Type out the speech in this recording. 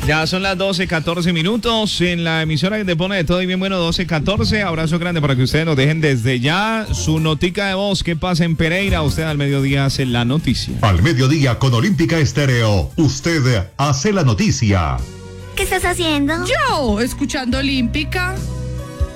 Ya son las 12:14 en la emisora que te pone de todo y bien bueno, 12:14. Abrazo grande para que ustedes nos dejen desde ya su notica de voz. ¿Qué pasa en Pereira? Usted al mediodía hace la noticia. Al mediodía con Olímpica Estéreo, usted hace la noticia. ¿Qué estás haciendo? Yo, escuchando Olímpica.